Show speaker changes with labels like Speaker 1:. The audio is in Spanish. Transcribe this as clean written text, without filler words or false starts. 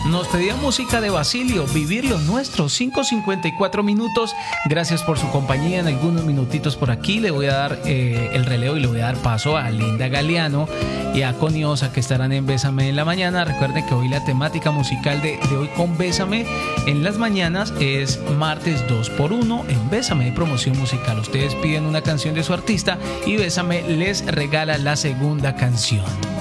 Speaker 1: Nos pedía música de Basilio, Vivir lo Nuestro, 5:54 minutos. Gracias por su compañía. En algunos minutitos por aquí le voy a dar el relevo y le voy a dar paso a Linda Galeano y a Connie Osa, que estarán en Bésame en la mañana. Recuerden que hoy la temática musical de hoy con Bésame en las mañanas es martes 2x1 en Bésame de promoción musical. Ustedes piden una canción de su artista y Bésame les regala la segunda canción.